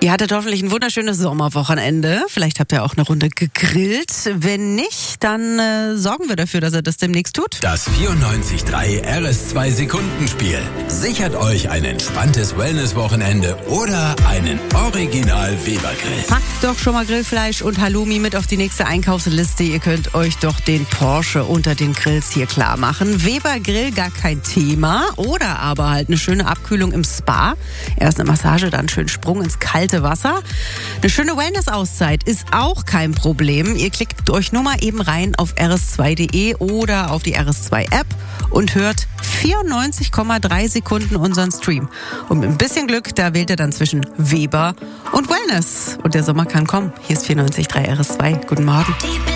Ihr hattet hoffentlich ein wunderschönes Sommerwochenende. Vielleicht habt ihr auch eine Runde gegrillt. Wenn nicht, dann sorgen wir dafür, dass ihr das demnächst tut. Das 94.3 RS2-Sekundenspiel sichert euch ein entspanntes Wellness-Wochenende oder einen Original-Weber-Grill. Packt doch schon mal Grillfleisch und Halloumi mit auf die nächste Einkaufsliste. Ihr könnt euch doch den Porsche unter den Grills hier klar machen. Weber Grill, gar kein Thema. Oder aber halt eine schöne Abkühlung im Spa. Erst eine Massage, dann schön Sprung ins kalte Wasser. Eine schöne Wellness-Auszeit ist auch kein Problem. Ihr klickt euch nur mal eben rein auf rs2.de oder auf die RS2-App und hört 94,3 Sekunden unseren Stream. Und mit ein bisschen Glück, da wählt ihr dann zwischen Weber und Wellness. Und der Sommer kann kommen. Hier ist 94.3 RS2. Guten Morgen.